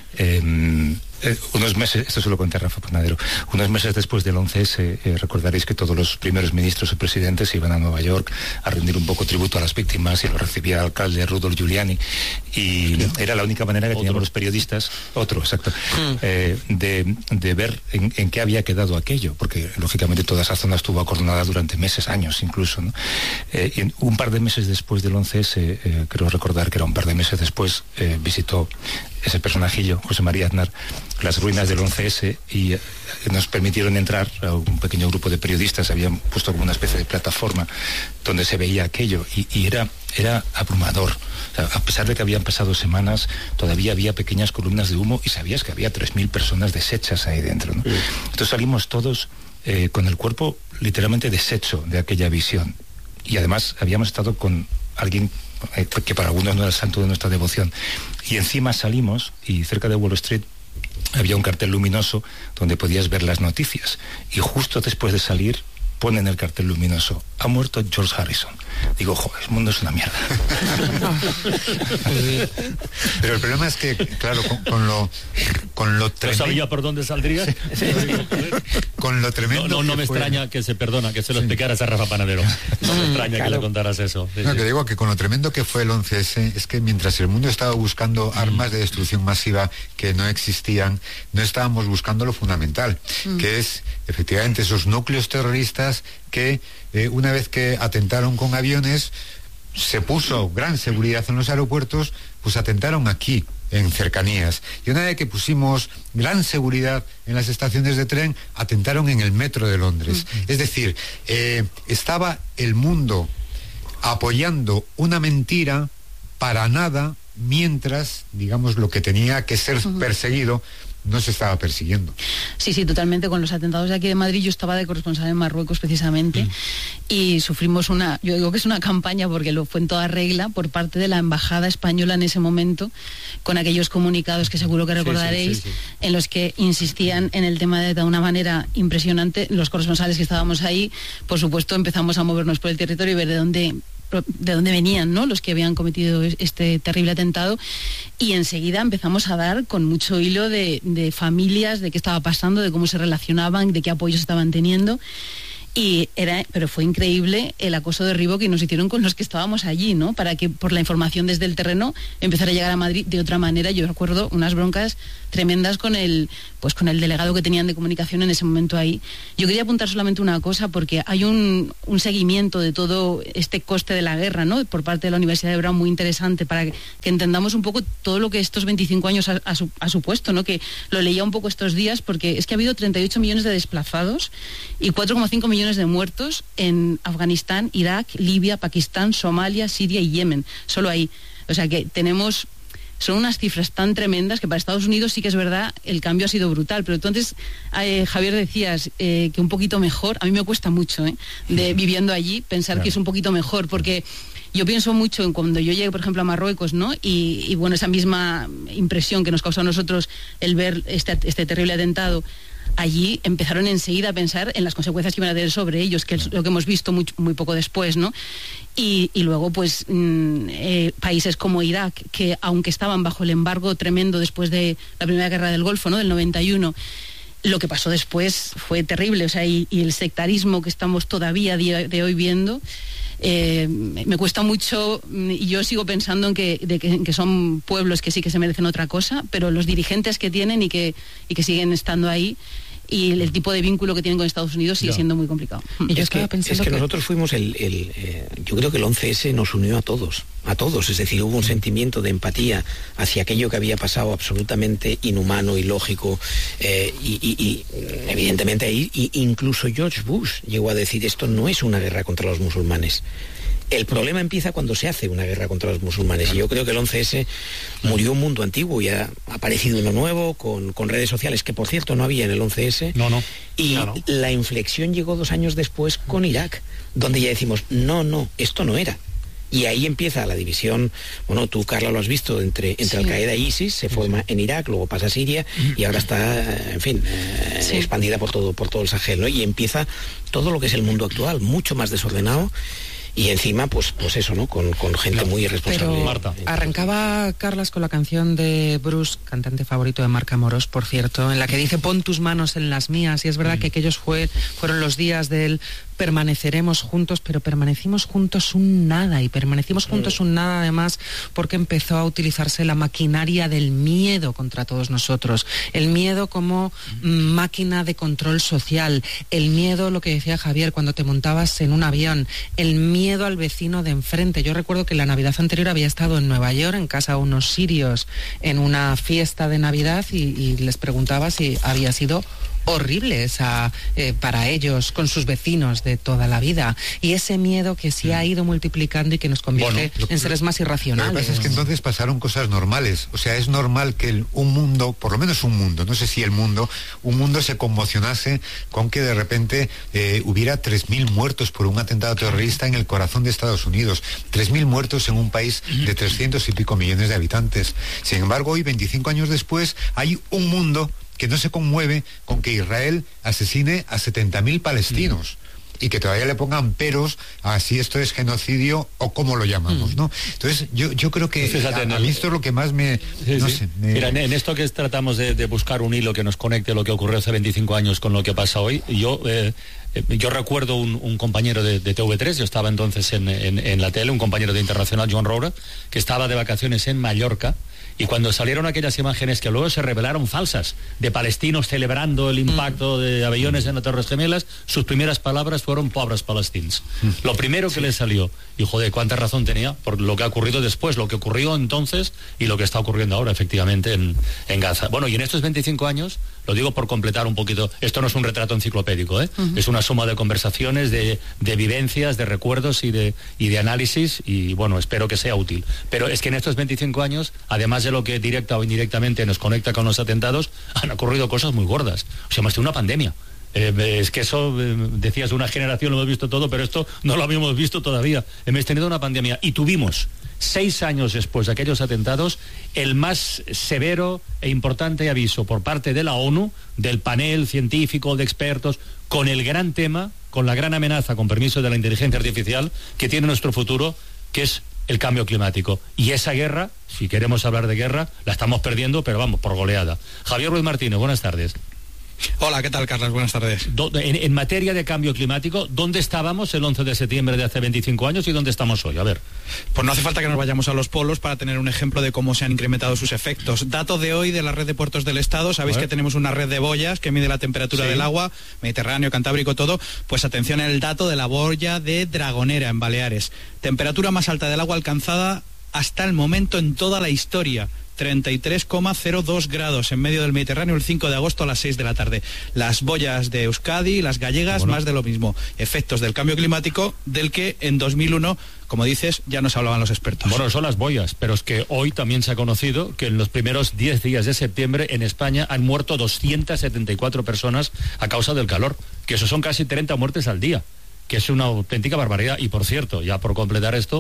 Eh, Eh, unos meses, esto se lo conté a Rafa Panadero, unos meses después del once ese, eh, recordaréis que todos los primeros ministros o presidentes iban a Nueva York a rendir un poco tributo a las víctimas, y lo recibía el alcalde Rudolph Giuliani, y era la única manera que otro. teníamos los periodistas, otro, exacto, mm. eh, de, de ver en, en qué había quedado aquello, porque lógicamente toda esa zona estuvo acordonada durante meses, años incluso, ¿no? Eh, y un par de meses después del once ese, eh, creo recordar que era un par de meses después, eh, visitó ese personajillo, José María Aznar, las ruinas del once ese, y eh, nos permitieron entrar a un pequeño grupo de periodistas. Habían puesto como una especie de plataforma donde se veía aquello, y, y era, era abrumador. O sea, a pesar de que habían pasado semanas, todavía había pequeñas columnas de humo, y sabías que había tres mil personas deshechas ahí dentro, ¿no? Sí. Entonces salimos todos eh, con el cuerpo literalmente deshecho de aquella visión, y además habíamos estado con alguien que para algunos no era el santo de nuestra devoción, y encima salimos y cerca de Wall Street había un cartel luminoso donde podías ver las noticias, y justo después de salir ponen el cartel luminoso: ha muerto George Harrison. Digo, joder, el mundo es una mierda. Pero el problema es que, claro, con, con lo con lo tremendo... ¿No sabía por dónde saldría? Con lo tremendo... No, no, no me fue... extraña que se perdona, que se lo sí. explicaras a Rafa Panadero. No me extraña claro. que le contaras eso. Sí, no, sí. que digo que con lo tremendo que fue el once ese, es que mientras el mundo estaba buscando mm. armas de destrucción masiva que no existían, no estábamos buscando lo fundamental, mm. que es, efectivamente, esos núcleos terroristas que eh, una vez que atentaron con aviones, se puso gran seguridad en los aeropuertos, pues atentaron aquí, en cercanías. Y una vez que pusimos gran seguridad en las estaciones de tren, atentaron en el metro de Londres. Uh-huh. Es decir, eh, estaba el mundo apoyando una mentira para nada, mientras, digamos, lo que tenía que ser uh-huh. perseguido no se estaba persiguiendo. Sí, sí, totalmente. Con los atentados de aquí de Madrid, yo estaba de corresponsal en Marruecos precisamente, mm. y sufrimos una, yo digo que es una campaña porque lo fue en toda regla por parte de la embajada española en ese momento, con aquellos comunicados que seguro que recordaréis, sí, sí, sí, sí. en los que insistían en el tema de, de una manera impresionante. Los corresponsales que estábamos ahí, por supuesto, empezamos a movernos por el territorio y ver de dónde de dónde venían, ¿no?, los que habían cometido este terrible atentado, y enseguida empezamos a dar con mucho hilo de, de familias, de qué estaba pasando, de cómo se relacionaban, de qué apoyos estaban teniendo. Y era, pero fue increíble el acoso derribo que nos hicieron con los que estábamos allí, ¿no? Para que por la información desde el terreno empezara a llegar a Madrid de otra manera. Yo recuerdo unas broncas tremendas con el, pues con el delegado que tenían de comunicación en ese momento ahí. Yo quería apuntar solamente una cosa, porque hay un, un seguimiento de todo este coste de la guerra, ¿no?, por parte de la Universidad de Brown, muy interesante, para que, que entendamos un poco todo lo que estos veinticinco años ha, ha, ha supuesto, ¿no? Que lo leía un poco estos días, porque es que ha habido treinta y ocho millones de desplazados y cuatro coma cinco millones de muertos en Afganistán, Irak, Libia, Pakistán, Somalia, Siria y Yemen. Solo ahí. O sea que tenemos... Son unas cifras tan tremendas que para Estados Unidos sí que es verdad, el cambio ha sido brutal. Pero entonces, eh, Javier, decías eh, que un poquito mejor. A mí me cuesta mucho, ¿eh?, de viviendo allí, pensar claro. que es un poquito mejor, porque yo pienso mucho en cuando yo llegué, por ejemplo, a Marruecos, ¿no? Y, y bueno, esa misma impresión que nos causó a nosotros el ver este, este terrible atentado. Allí empezaron enseguida a pensar en las consecuencias que iban a tener sobre ellos, que es lo que hemos visto muy, muy poco después, ¿no? Y, y luego, pues, mmm, eh, países como Irak, que aunque estaban bajo el embargo tremendo después de la Primera Guerra del Golfo, ¿no?, del noventa y uno, lo que pasó después fue terrible, o sea, y, y el sectarismo que estamos todavía a día de hoy viendo, eh, me cuesta mucho, y yo sigo pensando en que, de que, en que son pueblos que sí que se merecen otra cosa, pero los dirigentes que tienen y que, y que siguen estando ahí, y el, el tipo de vínculo que tienen con Estados Unidos sigue no. siendo muy complicado. Y yo es que, es que, que nosotros fuimos el, el eh, yo creo que el once ese nos unió a todos, a todos, es decir, hubo un sentimiento de empatía hacia aquello que había pasado absolutamente inhumano, ilógico, eh, y, y, y evidentemente ahí, y incluso George Bush llegó a decir, esto no es una guerra contra los musulmanes. El problema empieza cuando se hace una guerra contra los musulmanes, y yo creo que el once ese murió un mundo antiguo y ha aparecido uno nuevo con, con redes sociales, que por cierto no había en el once ese. No, no. Y no, no. la inflexión llegó dos años después con Irak, donde ya decimos, no, no, esto no era. Y ahí empieza la división, bueno, tú, Carla, lo has visto, entre, entre sí. Al-Qaeda e ISIS, se forma en Irak, luego pasa a Siria, y ahora está, en fin, eh, sí. expandida por todo, por todo el Sahel, ¿no? Y empieza todo lo que es el mundo actual, mucho más desordenado. Y encima, pues, pues eso, ¿no? Con, con gente muy irresponsable. Pero Marta. Arrancaba Carlas con la canción de Bruce, cantante favorito de Marc Amorós, por cierto, en la que dice, pon tus manos en las mías. Y es verdad mm. que aquellos fue, fueron los días del permaneceremos juntos, pero permanecimos juntos un nada. Y permanecimos juntos mm. un nada, además, porque empezó a utilizarse la maquinaria del miedo contra todos nosotros. El miedo como mm. máquina de control social. El miedo, lo que decía Javier, cuando te montabas en un avión. El miedo miedo al vecino de enfrente. Yo recuerdo que la Navidad anterior había estado en Nueva York, en casa de unos sirios, en una fiesta de Navidad, y, y les preguntaba si había sido horrible esa, eh, para ellos, con sus vecinos de toda la vida. Y ese miedo que se ha ido multiplicando y que nos convierte bueno, en seres más irracionales. Lo que pasa es que entonces pasaron cosas normales. O sea, es normal que el, un mundo, por lo menos un mundo, no sé si el mundo, un mundo se conmocionase con que de repente eh, hubiera tres mil muertos por un atentado terrorista en el corazón de Estados Unidos. tres mil muertos en un país de trescientos y pico millones de habitantes. Sin embargo, hoy, veinticinco años después, hay un mundo que no se conmueve con que Israel asesine a setenta mil palestinos. Mm. Y que todavía le pongan peros a si esto es genocidio o cómo lo llamamos, mm. ¿no? Entonces, yo, yo creo que Fíjate, a, a mí esto es lo que más me... Sí, no sí. sé, me... Mira, en esto que tratamos de, de buscar un hilo que nos conecte lo que ocurrió hace veinticinco años con lo que pasa hoy, yo... Eh, Yo recuerdo un, un compañero de, de T V tres, yo estaba entonces en, en, en la tele, un compañero de Internacional, Joan Roura, que estaba de vacaciones en Mallorca, y cuando salieron aquellas imágenes que luego se revelaron falsas, de palestinos celebrando el impacto de aviones en las Torres Gemelas, sus primeras palabras fueron pobres palestinos. Lo primero que sí. le salió, y joder, cuánta razón tenía, por lo que ha ocurrido después, lo que ocurrió entonces y lo que está ocurriendo ahora, efectivamente, en, en Gaza. Bueno, y en estos veinticinco años, lo digo por completar un poquito, esto no es un retrato enciclopédico, ¿eh? Uh-huh. Es una suma de conversaciones, de, de vivencias, de recuerdos y de, y de análisis, y bueno, espero que sea útil. Pero es que en estos veinticinco años, además de lo que directa o indirectamente nos conecta con los atentados, han ocurrido cosas muy gordas. O sea, más de una pandemia. Eh, es que eso, eh, decías, una generación lo hemos visto todo, pero esto no lo habíamos visto todavía. Hemos tenido una pandemia y tuvimos, seis años después de aquellos atentados, el más severo e importante aviso por parte de la ONU, del panel científico de expertos, con el gran tema, con la gran amenaza, con permiso de la inteligencia artificial, que tiene nuestro futuro, que es el cambio climático. Y esa guerra, si queremos hablar de guerra, la estamos perdiendo, pero vamos, por goleada. Javier Ruiz Martínez, buenas tardes. Hola, ¿qué tal, Carlos? Buenas tardes. En, en materia de cambio climático, ¿dónde estábamos el once de septiembre de hace veinticinco años y dónde estamos hoy? A ver. Pues no hace falta que nos vayamos a los polos para tener un ejemplo de cómo se han incrementado sus efectos. Dato de hoy de la red de puertos del Estado. Sabéis que tenemos una red de boyas que mide la temperatura sí. del agua, Mediterráneo, Cantábrico, todo. Pues atención al dato de la boya de Dragonera, en Baleares. Temperatura más alta del agua alcanzada hasta el momento en toda la historia. treinta y tres coma cero dos grados en medio del Mediterráneo el cinco de agosto a las seis de la tarde. Las boyas de Euskadi, las gallegas, bueno. más de lo mismo. Efectos del cambio climático del que en dos mil uno, como dices, ya nos hablaban los expertos. Bueno, son las boyas, pero es que hoy también se ha conocido que en los primeros diez días de septiembre en España han muerto doscientas setenta y cuatro personas a causa del calor, que eso son casi treinta muertes al día, que es una auténtica barbaridad. Y por cierto, ya por completar esto,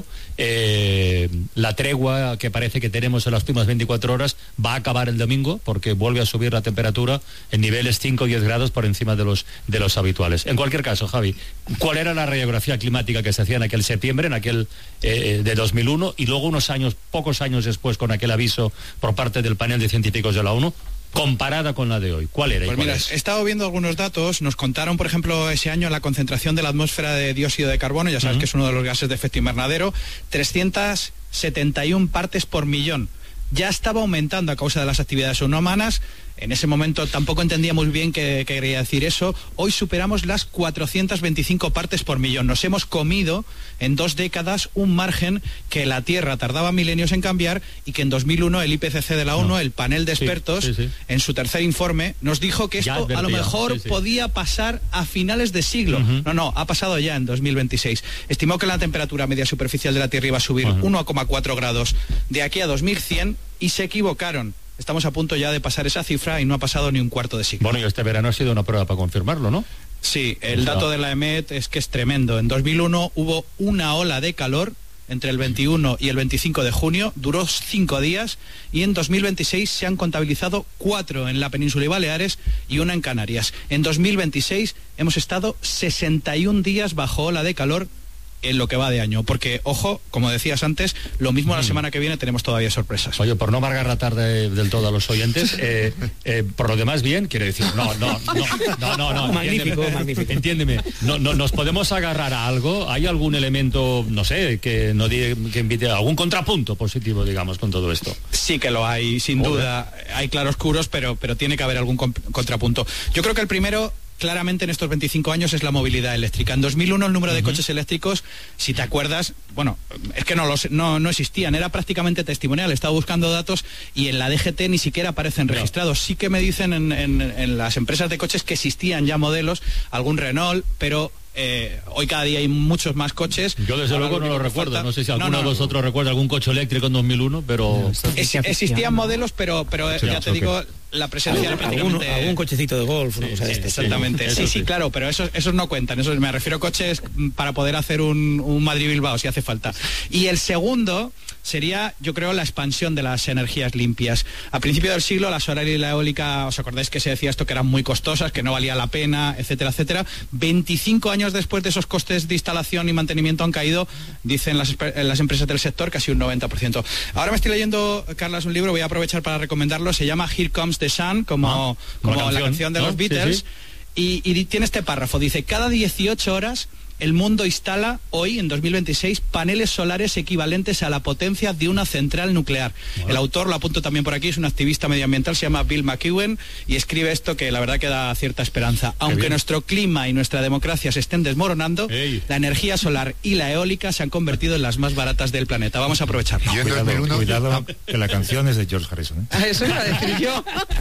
eh, la tregua que parece que tenemos en las últimas veinticuatro horas va a acabar el domingo, porque vuelve a subir la temperatura en niveles cinco o diez grados por encima de los, de los habituales. En cualquier caso, Javi, ¿cuál era la radiografía climática que se hacía en aquel septiembre, en aquel eh, de dos mil uno, y luego unos años, pocos años después, con aquel aviso por parte del panel de científicos de la ONU, comparada con la de hoy? ¿Cuál era? Pues cuál mira, es? he estado viendo algunos datos. Nos contaron, por ejemplo, ese año la concentración de la atmósfera de dióxido de carbono, ya sabes uh-huh. que es uno de los gases de efecto invernadero, trescientas setenta y una partes por millón. Ya estaba aumentando a causa de las actividades humanas. En ese momento tampoco entendíamos bien qué, qué quería decir eso. Hoy superamos las cuatrocientas veinticinco partes por millón. Nos hemos comido en dos décadas un margen que la Tierra tardaba milenios en cambiar y que en dos mil uno el I P C C de la ONU, no. el panel de expertos, sí, sí, sí. en su tercer informe, nos dijo que esto a lo mejor sí, sí. podía pasar a finales de siglo. Uh-huh. No, no, ha pasado ya en dos mil veintiséis. Estimó que la temperatura media superficial de la Tierra iba a subir uh-huh. uno coma cuatro grados de aquí a dos mil cien y se equivocaron. Estamos a punto ya de pasar esa cifra y no ha pasado ni un cuarto de siglo. Bueno, y este verano ha sido una prueba para confirmarlo, ¿no? Sí, el dato de la E M E T es que es tremendo. En dos mil uno hubo una ola de calor entre el veintiuno y el veinticinco de junio, duró cinco días, y en dos mil veintiséis se han contabilizado cuatro en la península y Baleares y una en Canarias. En dos mil veintiséis hemos estado sesenta y un días bajo ola de calor en lo que va de año, porque, ojo, como decías antes, lo mismo mm. la semana que viene tenemos todavía sorpresas. Oye, por no amargar la tarde del todo a los oyentes, eh, eh, por lo demás bien, quiere decir, no, no, no, no, no, no magnífico, entiéndeme, magnífico. Entiéndeme, no, no, ¿nos podemos agarrar a algo? ¿Hay algún elemento, no sé, que, no diga, que invite a algún contrapunto positivo, digamos, con todo esto? Sí que lo hay, sin Joder. duda. Hay claroscuros, pero, pero tiene que haber algún contrapunto. Yo creo que el primero, claramente en estos veinticinco años, es la movilidad eléctrica. En dos mil uno el número de uh-huh. coches eléctricos, si te acuerdas, bueno, es que no, los, no, no existían, era prácticamente testimonial. He estado buscando datos y en la D G T ni siquiera aparecen no. registrados. Sí que me dicen en, en, en las empresas de coches que existían ya modelos, algún Renault, pero Eh, hoy cada día hay muchos más coches. Yo desde luego no lo recuerdo, falta... no sé si alguno no, no, de vosotros no. recuerda algún coche eléctrico en dos mil uno, pero... Es, existían modelos, pero, pero sí, ya te okay. digo, la presencia era prácticamente... Algún, algún cochecito de golf, una sí, cosa de sí, este. Exactamente, sí, sí, sí, claro, pero esos, esos no cuentan, esos, me refiero a coches para poder hacer un, un Madrid-Bilbao, si hace falta. Y el segundo sería, yo creo, la expansión de las energías limpias. A principio del siglo, la solar y la eólica, ¿os acordáis que se decía esto, que eran muy costosas, que no valía la pena, etcétera, etcétera? veinticinco años después de esos costes de instalación y mantenimiento han caído, dicen las, las empresas del sector, casi un noventa por ciento. Ahora me estoy leyendo, Carlas, un libro, voy a aprovechar para recomendarlo, se llama Here Comes the Sun, como, ah, como la canción, la canción de ¿no? los Beatles, sí, sí. Y, y tiene este párrafo, dice, cada dieciocho horas el mundo instala hoy, en dos mil veintiséis, paneles solares equivalentes a la potencia de una central nuclear. Bueno. El autor, lo apunto también por aquí, es un activista medioambiental, se llama Bill McEwen, y escribe esto que la verdad que da cierta esperanza. Aunque nuestro clima y nuestra democracia se estén desmoronando, Ey. la energía solar y la eólica se han convertido en las más baratas del planeta. Vamos a aprovecharlo. Yo cuidado, uno, cuidado que la canción es de George Harrison, ¿eh? Eso iba a decir yo.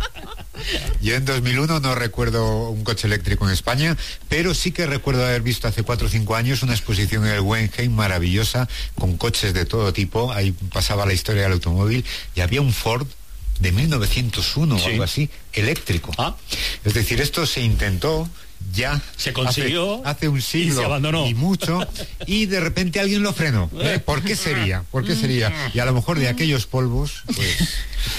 Yo en dos mil uno no recuerdo un coche eléctrico en España, pero sí que recuerdo haber visto hace cuatro o cinco años una exposición en el Guggenheim maravillosa con coches de todo tipo. Ahí pasaba la historia del automóvil y había un Ford de mil novecientos uno sí. o algo así, eléctrico. ¿Ah? Es decir, esto se intentó ya se consiguió hace, hace un siglo y se abandonó y mucho, y de repente alguien lo frenó. ¿Eh? ¿Por qué sería? ¿Por qué sería? Y a lo mejor de aquellos polvos, pues